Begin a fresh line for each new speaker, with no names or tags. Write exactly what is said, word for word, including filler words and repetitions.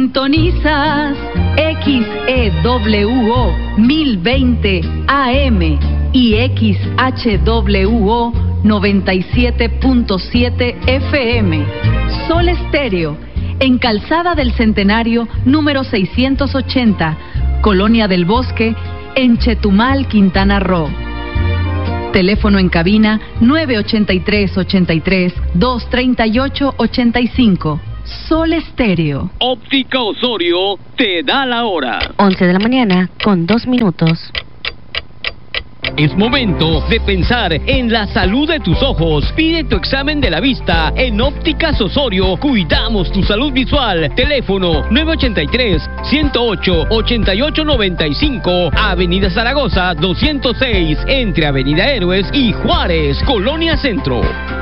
Sintonizas X E W O mil veinte A M y X H W O noventa y siete punto siete F M. Sol Estéreo, en Calzada del Centenario, número seiscientos ochenta, Colonia del Bosque, en Chetumal, Quintana Roo. Teléfono en cabina nueve ochenta y tres, ochenta y tres, dos treinta y ocho, ochenta y cinco. Sol Estéreo.
Óptica Osorio te da la hora.
once de la mañana con dos minutos.
Es momento de pensar en la salud de tus ojos. Pide tu examen de la vista en Ópticas Osorio. Cuidamos tu salud visual. Teléfono nueve ochenta y tres, ciento ocho, ochenta y ocho noventa y cinco. Avenida Zaragoza doscientos seis, entre Avenida Héroes y Juárez, Colonia Centro.